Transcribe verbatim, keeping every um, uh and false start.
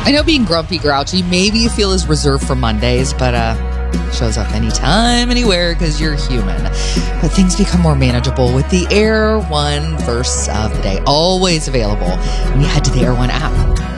I know being grumpy, grouchy, maybe you feel is reserved for Mondays, but uh, shows up anytime, anywhere, because you're human. But things become more manageable with the Air One verse of the day, always available when you head to the Air One app.